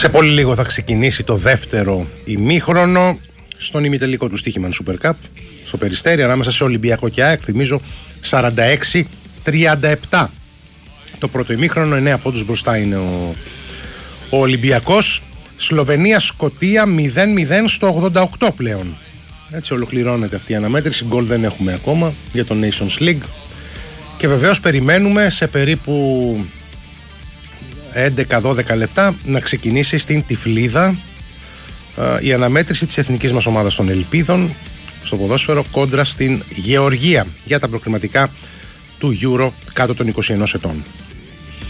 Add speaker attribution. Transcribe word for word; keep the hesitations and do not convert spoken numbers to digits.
Speaker 1: Σε πολύ λίγο θα ξεκινήσει το δεύτερο ημίχρονο στον ημιτελικό του στοίχημαν Super Cup στο Περιστέρι ανάμεσα σε Ολυμπιακό και ΑΕΚ. Θυμίζω σαράντα έξι τριάντα επτά το πρώτο ημίχρονο, εννέα πόντους μπροστά είναι ο, ο Ολυμπιακός. Σλοβενία-Σκωτία μηδέν μηδέν στο ογδόντα οκτώ πλέον. Έτσι ολοκληρώνεται αυτή η αναμέτρηση. Γκολ δεν έχουμε ακόμα για το Nations League. Και βεβαίως περιμένουμε σε περίπου έντεκα δώδεκα λεπτά να ξεκινήσει στην Τυφλίδα η αναμέτρηση της εθνικής μας ομάδας των Ελπίδων στο ποδόσφαιρο κόντρα στην Γεωργία για τα προκριματικά του Euro κάτω των είκοσι ενός ετών.